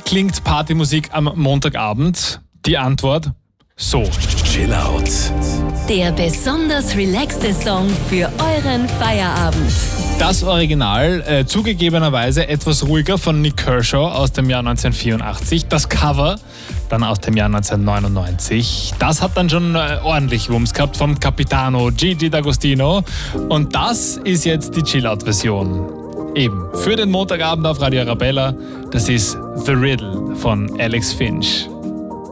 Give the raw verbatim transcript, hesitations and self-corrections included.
klingt Partymusik am Montagabend? Die Antwort: so. Chill Out. Der besonders relaxte Song für euren Feierabend. Das Original, äh, zugegebenerweise etwas ruhiger, von Nik Kershaw aus dem Jahr neunzehnhundertvierundachtzig. Das Cover dann aus dem Jahr neunzehnhundertneunundneunzig. Das hat dann schon äh, ordentlich Wumms gehabt vom Capitano Gigi D'Agostino. Und das ist jetzt die Chill-Out-Version. Eben, für den Montagabend auf Radio Arabella. Das ist The Riddle von Alex Finch.